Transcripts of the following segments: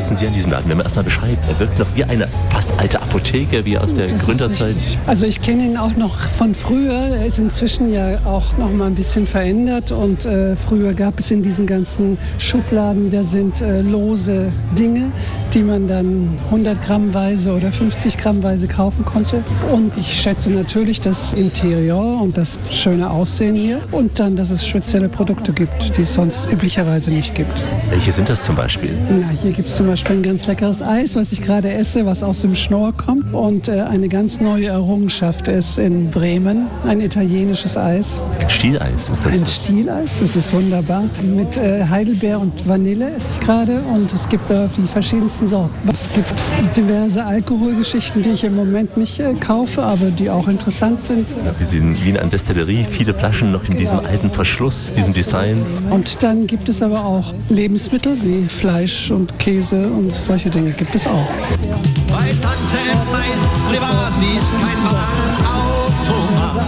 schätzen Sie an diesem Laden, wenn man erstmal beschreibt? Er wirkt noch wie eine fast alte Apotheke, wie aus der Gründerzeit. Also ich kenne ihn auch noch von früher. Er ist inzwischen ja auch noch mal ein bisschen verändert. Und früher gab es in diesen ganzen Schubladen, die da sind, lose Dinge, die man dann 100 Grammweise oder 50 Grammweise kaufen konnte. Und ich schätze natürlich das Interieur und das schöne Aussehen hier. Und dann, dass es spezielle Produkte gibt, die es sonst üblicherweise nicht gibt. Welche sind das zum Beispiel? Na, hier gibt es zum Beispiel ein ganz leckeres Eis, was ich gerade esse, was aus dem Schnorr kommt. Und eine ganz neue Errungenschaft ist in Bremen, ein italienisches Eis. Ein Stieleis ist das? Ein Stieleis, das ist wunderbar. Mit Heidelbeer und Vanille esse ich gerade. Und es gibt da die verschiedensten Sorten. Es gibt diverse Alkoholgeschichten, die ich im Moment nicht kaufe, aber die auch interessant sind. Ja, wir sehen wie in einer Destillerie, viele Flaschen noch in diesem alten Verschluss, diesem Design. Und dann gibt es aber auch Lebensmittel wie Fleisch und Käse und solche Dinge gibt es auch. Bei Tante Emma ist's privat, sie ist kein Warenautomat.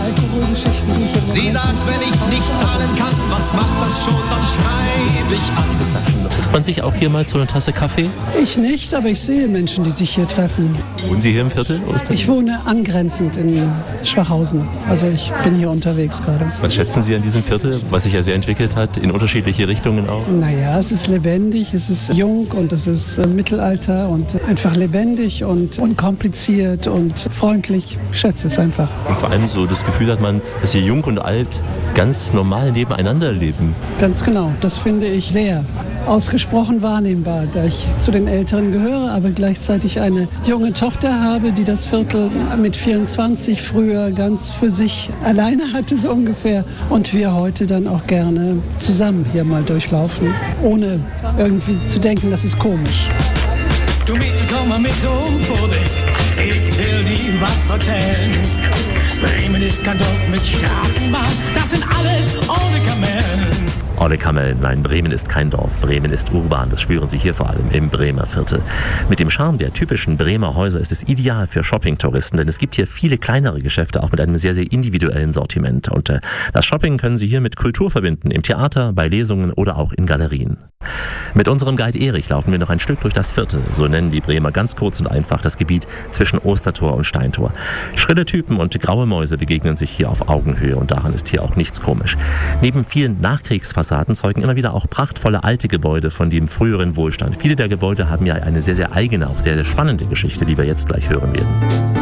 Sie sagt, wenn ich nicht zahlen kann, was macht das schon, dann schreibe ich an. Trifft man sich auch hier mal zu einer Tasse Kaffee? Ich nicht, aber ich sehe Menschen, die sich hier treffen. Wohnen Sie hier im Viertel? Ich wohne angrenzend in Schwachhausen. Also ich bin hier unterwegs gerade. Was schätzen Sie an diesem Viertel, was sich ja sehr entwickelt hat, in unterschiedliche Richtungen auch? Naja, es ist lebendig, es ist jung und es ist Mittelalter und einfach lebendig und unkompliziert und freundlich. Ich schätze es einfach. Und vor allem so das Gefühl hat man, dass hier Jung und Alt ganz normal nebeneinander leben. Ganz genau, das finde ich sehr ausgesprochen wahrnehmbar, da ich zu den Älteren gehöre, aber gleichzeitig eine junge Tochter habe, die das Viertel mit 24 früher ganz für sich alleine hatte, so ungefähr. Und wir heute dann auch gerne zusammen hier mal durchlaufen, ohne irgendwie zu denken, das ist komisch. Du Mädchen, komm mal mit ich will dir was erzählen. Bremen ist kein Dorf mit Straßenbahn, das sind alles ohne Kamellen. Ohne Kamellen, nein, Bremen ist kein Dorf, Bremen ist urban, das spüren Sie hier vor allem im Bremer Viertel. Mit dem Charme der typischen Bremer Häuser ist es ideal für Shoppingtouristen, denn es gibt hier viele kleinere Geschäfte, auch mit einem sehr, sehr individuellen Sortiment. Und das Shopping können Sie hier mit Kultur verbinden, im Theater, bei Lesungen oder auch in Galerien. Mit unserem Guide Erich laufen wir noch ein Stück durch das Viertel, so nennen die Bremer ganz kurz und einfach das Gebiet zwischen Ostertor und Steintor. Schrille Typen und graue Mäuse begegnen sich hier auf Augenhöhe und daran ist hier auch nichts komisch. Neben vielen Nachkriegsfassaden zeugen immer wieder auch prachtvolle alte Gebäude von dem früheren Wohlstand. Viele der Gebäude haben ja eine sehr, sehr eigene, auch sehr, sehr spannende Geschichte, die wir jetzt gleich hören werden.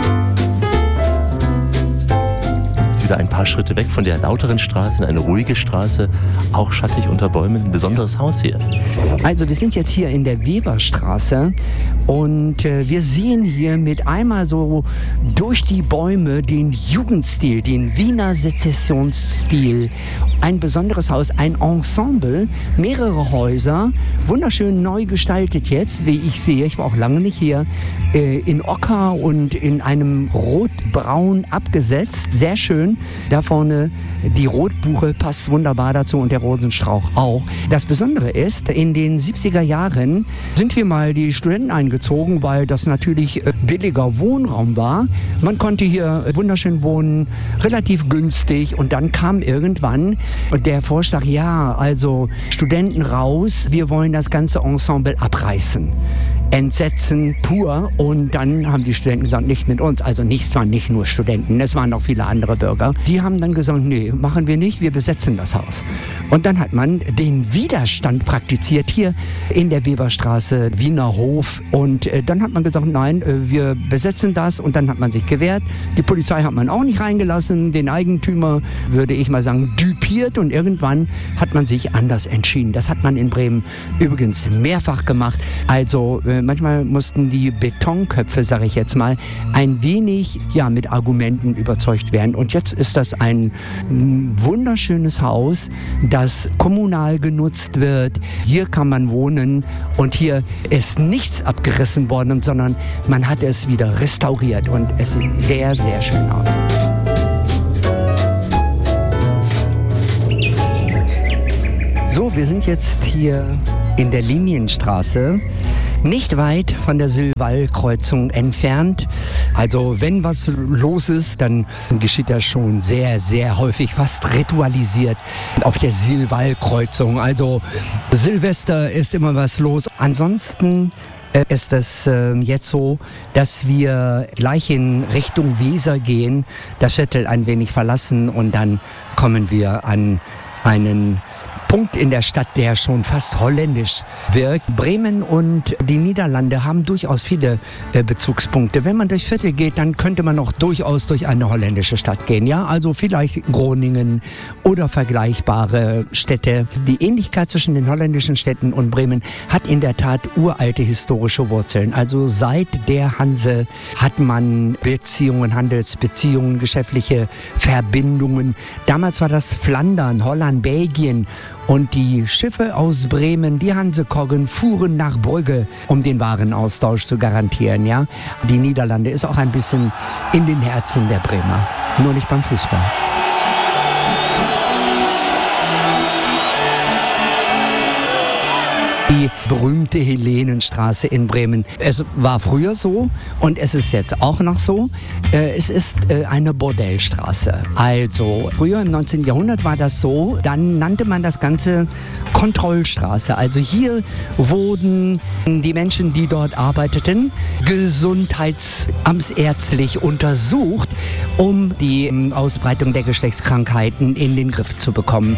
Ein paar Schritte weg von der lauteren Straße in eine ruhige Straße, auch schattig unter Bäumen, ein besonderes Haus hier. Also wir sind jetzt hier in der Weberstraße und wir sehen hier mit einmal so durch die Bäume den Jugendstil, den Wiener Sezessionsstil. Ein besonderes Haus, ein Ensemble, mehrere Häuser, wunderschön neu gestaltet jetzt, wie ich sehe. Ich war auch lange nicht hier, in Ocker und in einem Rotbraun abgesetzt, sehr schön. Da vorne die Rotbuche passt wunderbar dazu und der Rosenstrauch auch. Das Besondere ist, in den 70er Jahren sind hier mal die Studenten eingezogen, weil das natürlich billiger Wohnraum war. Man konnte hier wunderschön wohnen, relativ günstig und dann kam irgendwann der Vorschlag, ja, also Studenten raus, wir wollen das ganze Ensemble abreißen. Entsetzen pur und dann haben die Studenten gesagt, nicht mit uns, also es waren nicht nur Studenten, es waren auch viele andere Bürger. Die haben dann gesagt, nee, machen wir nicht, wir besetzen das Haus. Und dann hat man den Widerstand praktiziert hier in der Weberstraße, Wiener Hof und dann hat man gesagt, nein, wir besetzen das und dann hat man sich gewehrt. Die Polizei hat man auch nicht reingelassen, den Eigentümer, würde ich mal sagen, düpiert und irgendwann hat man sich anders entschieden. Das hat man in Bremen übrigens mehrfach gemacht. Also manchmal mussten die Betonköpfe, sage ich jetzt mal, ein wenig mit Argumenten überzeugt werden. Und jetzt ist das ein wunderschönes Haus, das kommunal genutzt wird. Hier kann man wohnen und hier ist nichts abgerissen worden, sondern man hat es wieder restauriert und es sieht sehr, sehr schön aus. So, wir sind jetzt hier in der Linienstraße, nicht weit von der Sylval-Kreuzung entfernt. Also wenn was los ist, dann geschieht das schon sehr, sehr häufig, fast ritualisiert auf der Sylval-Kreuzung. Also Silvester ist immer was los. Ansonsten ist es jetzt so, dass wir gleich in Richtung Weser gehen, das Viertel ein wenig verlassen und dann kommen wir an einen Punkt in der Stadt, der schon fast holländisch wirkt. Bremen und die Niederlande haben durchaus viele Bezugspunkte. Wenn man durchs Viertel geht, dann könnte man auch durchaus durch eine holländische Stadt gehen. Ja, also vielleicht Groningen oder vergleichbare Städte. Die Ähnlichkeit zwischen den holländischen Städten und Bremen hat in der Tat uralte historische Wurzeln. Also seit der Hanse hat man Beziehungen, Handelsbeziehungen, geschäftliche Verbindungen. Damals war das Flandern, Holland, Belgien. Und die Schiffe aus Bremen, die Hansekoggen, fuhren nach Brügge, um den Warenaustausch zu garantieren. Ja? Die Niederlande ist auch ein bisschen in den Herzen der Bremer, nur nicht beim Fußball. Die berühmte Helenenstraße in Bremen. Es war früher so und es ist jetzt auch noch so. Es ist eine Bordellstraße. Also früher im 19. Jahrhundert war das so, dann nannte man das Ganze Kontrollstraße. Also hier wurden die Menschen, die dort arbeiteten, gesundheitsamtsärztlich untersucht, um die Ausbreitung der Geschlechtskrankheiten in den Griff zu bekommen.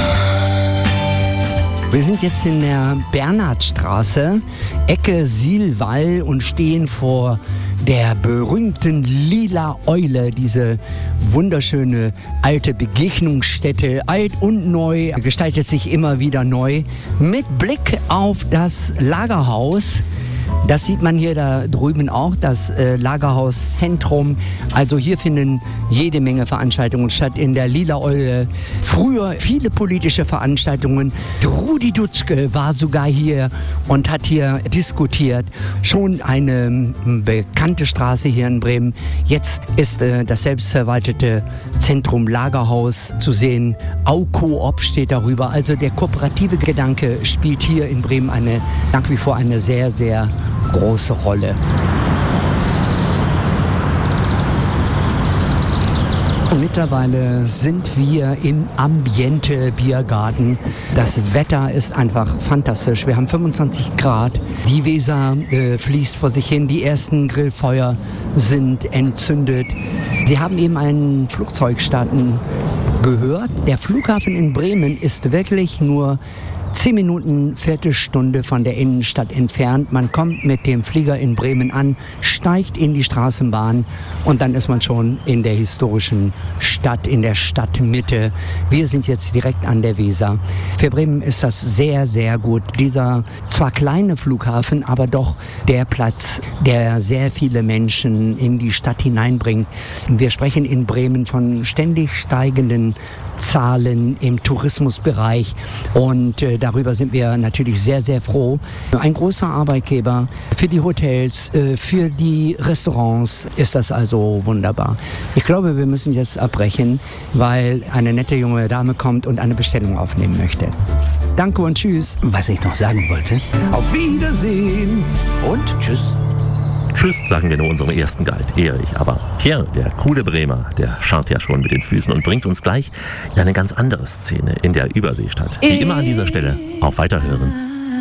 Wir sind jetzt in der Bernhardstraße, Ecke Sielwall und stehen vor der berühmten Lila Eule, diese wunderschöne alte Begegnungsstätte, alt und neu, gestaltet sich immer wieder neu, mit Blick auf das Lagerhaus. Das sieht man hier da drüben auch, das Lagerhauszentrum. Also hier finden jede Menge Veranstaltungen statt in der Lila Eule. Früher viele politische Veranstaltungen. Rudi Dutschke war sogar hier und hat hier diskutiert. Schon eine bekannte Straße hier in Bremen. Jetzt ist das selbstverwaltete Zentrum Lagerhaus zu sehen. Aucoop steht darüber. Also der kooperative Gedanke spielt hier in Bremen nach wie vor eine sehr, sehr große Rolle. Mittlerweile sind wir im Ambiente Biergarten. Das Wetter ist einfach fantastisch. Wir haben 25 Grad. Die Weser fließt vor sich hin. Die ersten Grillfeuer sind entzündet. Sie haben eben einen Flugzeug starten gehört. Der Flughafen in Bremen ist wirklich nur 10 Minuten, Viertelstunde von der Innenstadt entfernt. Man kommt mit dem Flieger in Bremen an, steigt in die Straßenbahn und dann ist man schon in der historischen Stadt, in der Stadtmitte. Wir sind jetzt direkt an der Weser. Für Bremen ist das sehr, sehr gut. Dieser zwar kleine Flughafen, aber doch der Platz, der sehr viele Menschen in die Stadt hineinbringt. Wir sprechen in Bremen von ständig steigenden Zahlen im Tourismusbereich und darüber sind wir natürlich sehr, sehr froh. Ein großer Arbeitgeber für die Hotels, für die Restaurants ist das also wunderbar. Ich glaube, wir müssen jetzt abbrechen, weil eine nette junge Dame kommt und eine Bestellung aufnehmen möchte. Danke und tschüss. Was ich noch sagen wollte, auf Wiedersehen und tschüss. Tschüss, sagen wir nur unserem ersten Guide, Erich. Aber Pierre, der coole Bremer, der scharrt ja schon mit den Füßen und bringt uns gleich in eine ganz andere Szene in der Überseestadt. Wie immer an dieser Stelle, auf Weiterhören.